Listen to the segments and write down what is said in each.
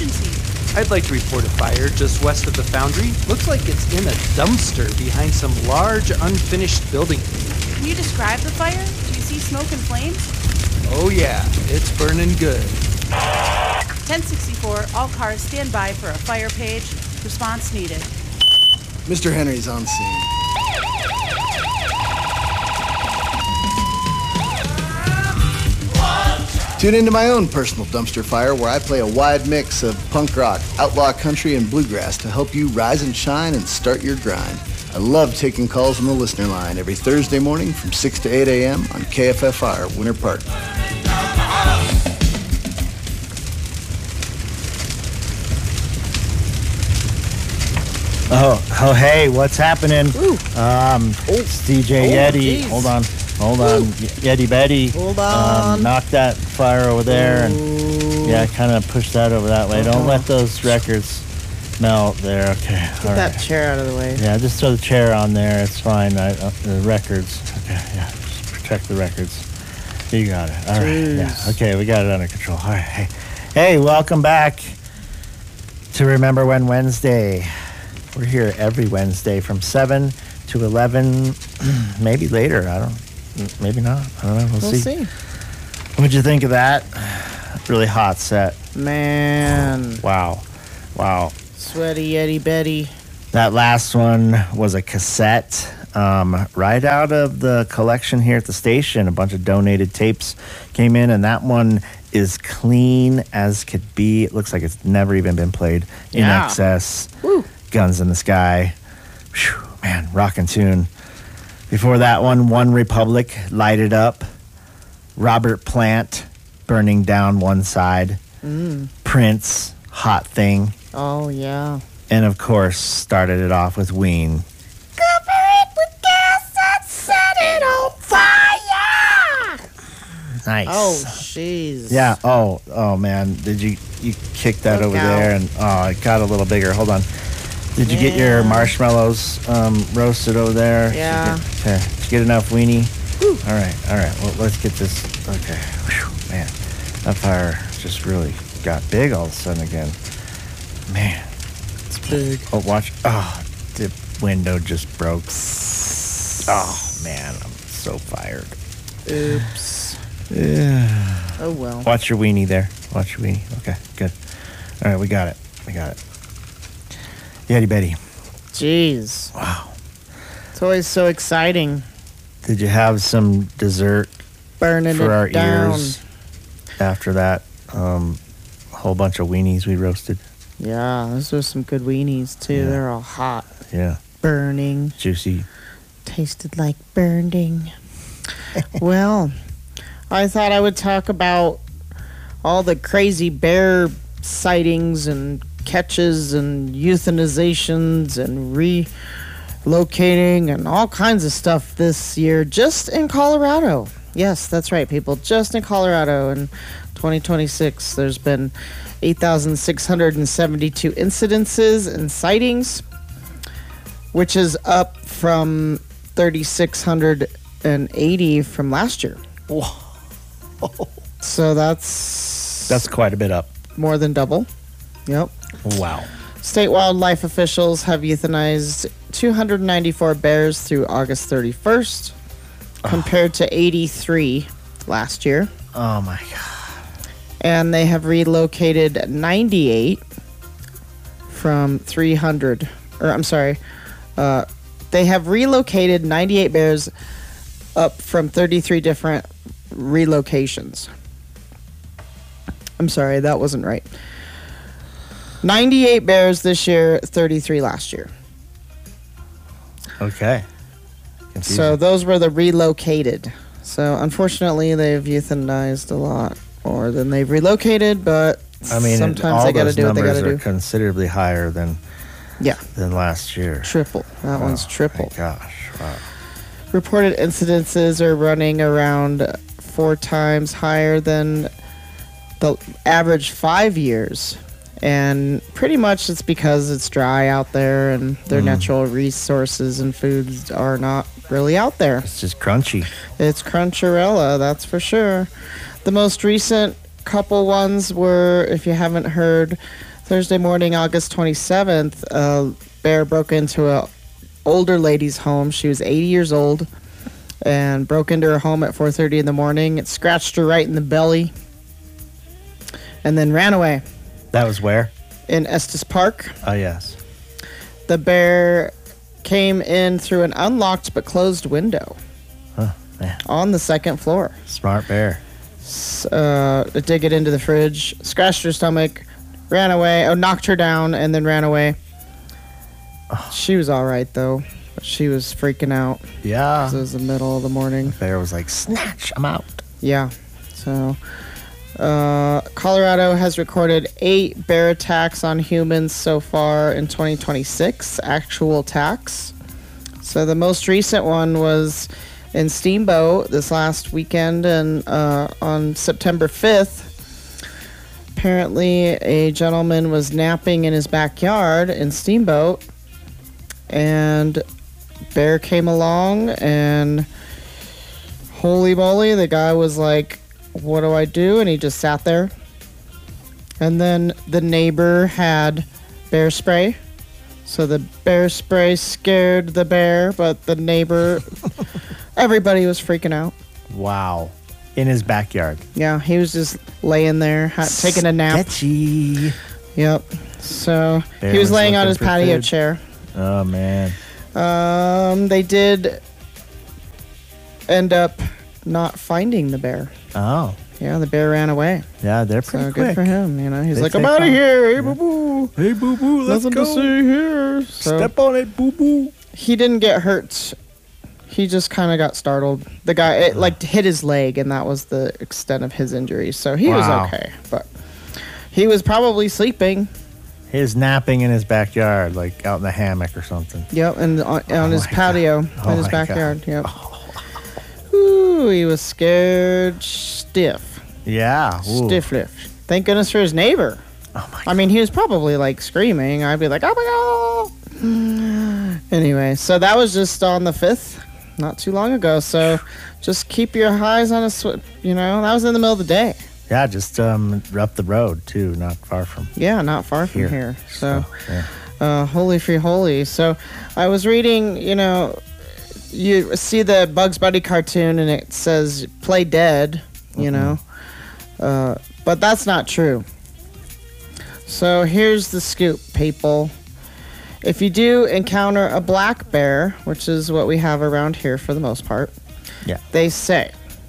emergency? I'd like to report a fire just west of the foundry. Looks like it's in a dumpster behind some large unfinished building. Can you describe the fire? Do you see smoke and flames? Oh yeah, it's burning good. 1064, all cars stand by for a fire page. Response needed. Mr. Henry's on scene. Tune into my own personal dumpster fire where I play a wide mix of punk rock, outlaw country, and bluegrass to help you rise and shine and start your grind. I love taking calls on the listener line every Thursday morning from 6 to 8 a.m. on KFFR Winter Park. Oh, hey, what's happening? It's DJ Yeti. Geez. Hold on. Yeti Betty. Hold on. Knock that fire over there and kind of push that over that way. Don't let those records melt there. Okay. Get that chair out of the way. Yeah, just throw the chair on there. It's fine. The records. Okay, yeah. Just protect the records. You got it. All right. Yeah. Okay, we got it under control. All right. Hey, welcome back to Remember When Wednesday. We're here every Wednesday from 7 to 11, maybe later. Maybe not. I don't know. We'll see. What'd you think of that? Really hot set. Man. Wow. Sweaty Yeti Betty. That last one was a cassette right out of the collection here at the station. A bunch of donated tapes came in, and that one is clean as could be. It looks like it's never even been played. In excess. Woo. Guns in the Sky. Whew, man, rockin' tune. Before that one Republic, Light It Up. Robert Plant, Burning Down One Side. Prince, Hot Thing. Oh, yeah. And, of course, started it off with Ween. Cover it with gas and set it on fire! Nice. Oh, jeez. Yeah. Oh, man. Did you kick that Look over out. there? And it got a little bigger. Hold on. Did you get your marshmallows roasted over there? Yeah. Okay. Did you get enough weenie? Whew. All right. Well, let's get this. Okay. Whew, man, that fire just really got big all of a sudden again. Man. It's big. Oh, watch. Oh, the window just broke. Oh, man. I'm so fired. Oops. Yeah. Oh, well. Watch your weenie there. Watch your weenie. Okay, good. All right, we got it. Yeti Betty. Jeez. Wow. It's always so exciting. Did you have some dessert Burning for it our down. ears after that? Whole bunch of weenies we roasted. Yeah, those are some good weenies, too. Yeah. They're all hot. Yeah. Burning. Juicy. Tasted like burning. Well, I thought I would talk about all the crazy bear sightings and catches and euthanizations and relocating and all kinds of stuff this year just in Colorado. Yes, that's right, people. Just in Colorado in 2026, there's been 8,672 incidences and sightings, which is up from 3,680 from last year. Whoa. So that's quite a bit up. more than double. Yep. Wow. State wildlife officials have euthanized 294 bears through August 31st, compared to 83 last year. Oh, my God. And they have relocated 98 from 300. They have relocated 98 bears up from 33 different relocations. I'm sorry, that wasn't right. 98 bears this year, 33 last year. Okay. Confusing. So those were the relocated. So unfortunately, they've euthanized a lot more than they've relocated, but I mean, sometimes they got to do what they got to do. Considerably higher than Yeah, last year. triple. That one's triple. My gosh. Wow. Reported incidences are running around 4 times higher than the average 5 years. And pretty much it's because it's dry out there and their natural resources and foods are not really out there. It's just crunchy. It's Cruncherella, that's for sure. The most recent couple ones were, if you haven't heard, Thursday morning, August 27th, a bear broke into a older lady's home. She was 80 years old and broke into her home at 4:30 in the morning. It scratched her right in the belly and then ran away. That was where? In Estes Park. Oh, yes. The bear came in through an unlocked but closed window Man. on the second floor. Smart bear. To dig it into the fridge, scratched her stomach, ran away, knocked her down, and then ran away. She was all right, though. But she was freaking out. Yeah. 'Cause it was the middle of the morning. Bear was like, snatch, I'm out. Yeah. So, Colorado has recorded 8 bear attacks on humans so far in 2026, actual attacks. So the most recent one was in Steamboat this last weekend, and on September 5th, apparently a gentleman was napping in his backyard in Steamboat, and bear came along, and holy moly, the guy was like, what do I do? And he just sat there. And then the neighbor had bear spray. So the bear spray scared the bear, but the neighbor, everybody was freaking out. Wow. In his backyard. Yeah, he was just laying there, taking a nap. Sketchy. Yep. So Bear he was was laying on looking his for patio food. chair. Oh, man. They did end up not finding the bear. Oh. Yeah, the bear ran away. Yeah, they're So pretty good quick. for him. You know, he's They like, I'm take out of off. here. Hey, boo boo. Hey, boo-boo, let's Nothing go. to see here. So Step on it, boo-boo. he didn't get hurt. He just kind of got startled. The guy, it like hit his leg, and that was the extent of his injuries. So he was Wow. okay. But he was probably sleeping. He was napping in his backyard, like out in the hammock or something. Yep, and on his my God. patio Oh in his my backyard. Yep. Ooh, he was scared stiff. Yeah. Ooh. Stiff lift. Thank goodness for his neighbor. Oh, my I mean, he was probably like screaming. I'd be like, oh my God. Anyway, so that was just on the 5th, not too long ago. So just keep your eyes on that was in the middle of the day. Yeah, just up the road, too, not far from Yeah, not far from here. So, yeah. holy free holy. So I was reading, you see the Bugs Bunny cartoon and it says play dead, but that's not true. So here's the scoop, people. If you do encounter a black bear, which is what we have around here for the most part, Yeah. they say,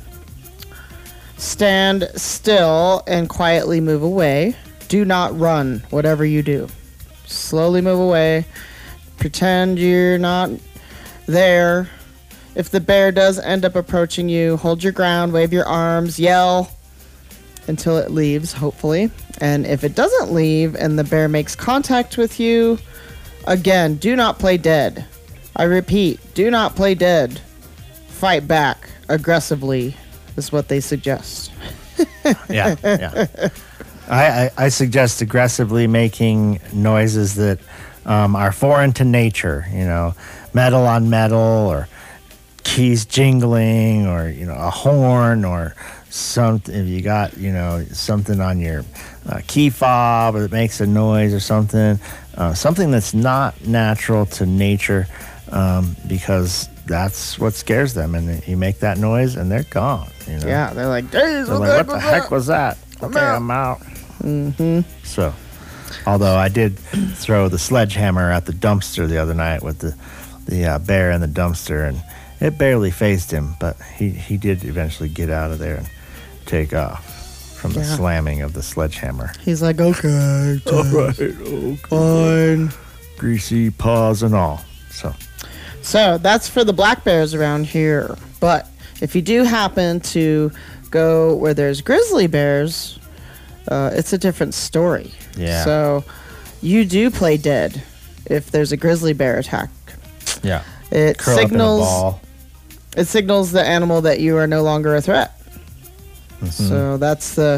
stand still and quietly move away. Do not run, whatever you do. Slowly move away. Pretend you're not there. If the bear does end up approaching you, hold your ground, wave your arms, yell until it leaves, hopefully. And if it doesn't leave and the bear makes contact with you, again, do not play dead. I repeat, do not play dead. Fight back aggressively is what they suggest. Yeah, yeah. I suggest aggressively making noises that are foreign to nature, metal on metal or keys jingling or, a horn or something. If you got, something on your key fob or that makes a noise or something, something that's not natural to nature, because that's what scares them. And you make that noise and they're gone. Yeah, they're like, "Days, They're like, what the heck was that? Okay, I'm out. Mm-hmm. So, although I did throw the sledgehammer at the dumpster the other night with the bear in the dumpster, and it barely phased him, but he did eventually get out of there and take off from the slamming of the sledgehammer. He's like, okay, All right, okay. fine. Greasy paws and all. So that's for the black bears around here. But if you do happen to go where there's grizzly bears, it's a different story. Yeah. So you do play dead if there's a grizzly bear attack. Yeah. It Curl up in a signals ball. it signals the animal that you are no longer a threat. Mm-hmm. So that's the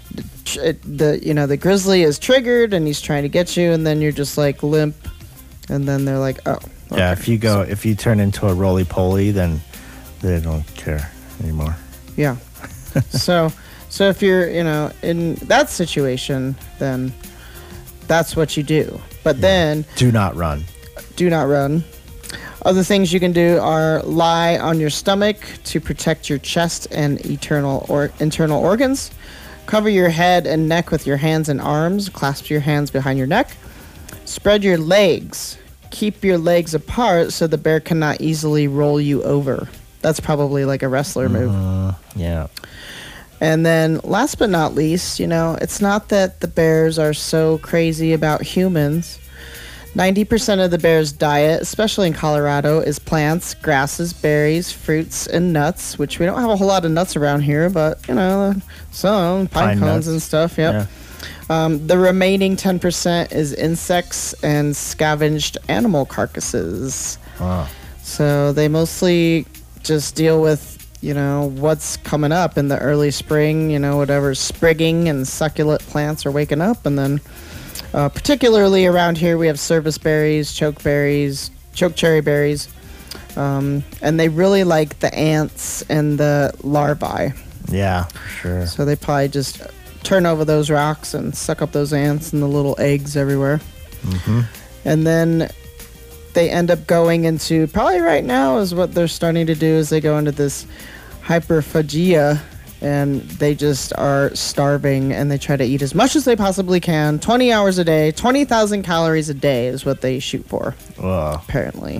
grizzly is triggered and he's trying to get you, and then you're just like limp, and then they're like, oh. Yeah, okay. if you turn into a roly-poly, then they don't care anymore. Yeah. so if you're, in that situation, then that's what you do. But then Do not run. do not run. Other things you can do are lie on your stomach to protect your chest and internal organs. Cover your head and neck with your hands and arms. Clasp your hands behind your neck. Spread your legs. Keep your legs apart so the bear cannot easily roll you over. That's probably like a wrestler move. Yeah. And then last but not least, it's not that the bears are so crazy about humans. 90% of the bear's diet, especially in Colorado, is plants, grasses, berries, fruits, and nuts, which we don't have a whole lot of nuts around here, but, some pine cones nuts. and stuff, yep. Yeah. The remaining 10% is insects and scavenged animal carcasses. Wow. So they mostly just deal with, what's coming up in the early spring, whatever's sprigging and succulent plants are waking up, and then particularly around here, we have service berries, choke cherry berries, and they really like the ants and the larvae. Yeah, for sure. So they probably just turn over those rocks and suck up those ants and the little eggs everywhere. Mm-hmm. And then they end up going into, probably right now is what they're starting to do, is they go into this hyperphagia, and they just are starving, and they try to eat as much as they possibly can. 20 hours a day, 20,000 calories a day is what they shoot for, Whoa. apparently.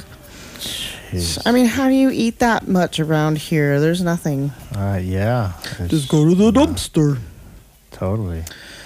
Jeez. I mean, how do you eat that much around here? There's nothing. Yeah. Just go to the dumpster. Totally.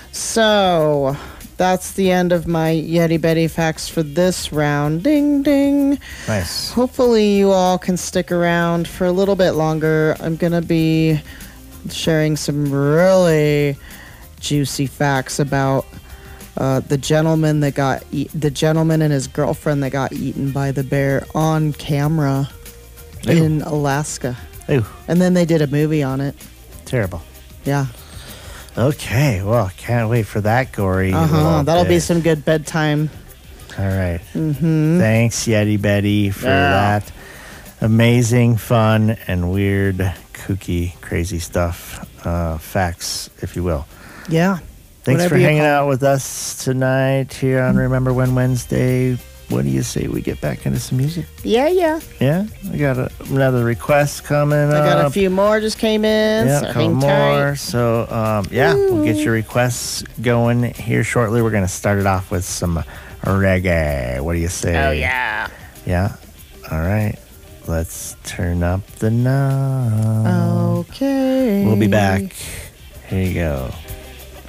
So, that's the end of my Yeti Betty facts for this round. Ding, ding. Nice. Hopefully you all can stick around for a little bit longer. I'm going to be sharing some really juicy facts about the gentleman and his girlfriend that got eaten by the bear on camera in Alaska. Ooh, And then they did a movie on it. terrible. Yeah. Okay, well, can't wait for that gory. little That'll be bit. some good bedtime. All right. Mm-hmm. Thanks, Yeti Betty, for that amazing, fun, and weird, kooky, crazy stuff. Facts, if you will. Yeah. Thanks Whatever for you hanging call out with us tonight here on Remember When Wednesday. What do you say we get back into some music? Yeah. Yeah? We got another request coming up. I got a few more just came in. Yeah, so a couple hang tight. more. So, we'll get your requests going here shortly. We're going to start it off with some reggae. What do you say? Oh, yeah. Yeah? All right. Let's turn up the knob. Okay. We'll be back. Here you go.